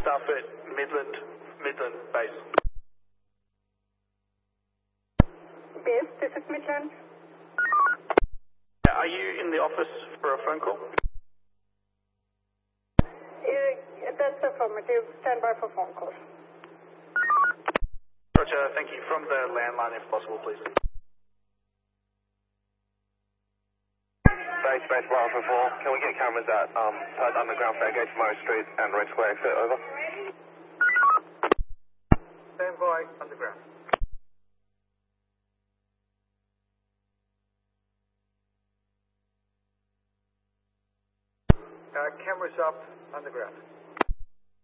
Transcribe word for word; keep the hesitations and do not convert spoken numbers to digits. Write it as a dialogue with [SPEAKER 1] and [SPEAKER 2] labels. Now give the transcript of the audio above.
[SPEAKER 1] staff at Midland, Midland base.
[SPEAKER 2] Base, this is Midland.
[SPEAKER 1] Are you in the office for a phone call?
[SPEAKER 2] Uh, that's affirmative. Stand by for phone call.
[SPEAKER 1] Roger, thank you. From the landline, if possible, please.
[SPEAKER 3] Base, base, one for four. Can we get cameras at um, Third Underground, Fairgate, Murray Street, and Red Square exit? Over.
[SPEAKER 1] Stand by, underground. Uh, cameras up, underground.